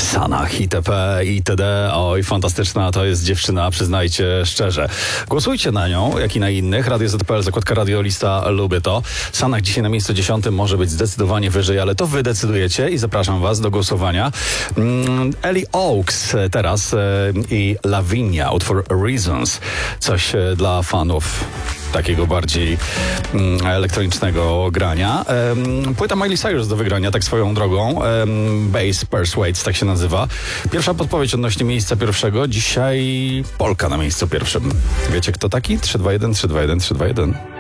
Sanach itp. itd. Oj, fantastyczna to jest dziewczyna, przyznajcie szczerze. Głosujcie na nią, jak i na innych. Radio Z.pl, zakładka Radiolista, lubię to. Sanach dzisiaj na miejscu 10 może być zdecydowanie wyżej, ale to wy decydujecie i zapraszam was do głosowania. Ellie Oaks teraz i Lavinia, utwór Reasons. Coś dla fanów takiego bardziej elektronicznego grania. Płyta Miley Cyrus do wygrania, tak swoją drogą. Bass Persuades, tak się nazywa. Pierwsza podpowiedź odnośnie miejsca pierwszego. Dzisiaj Polka na miejscu pierwszym. Wiecie kto taki? 321, 321, 321.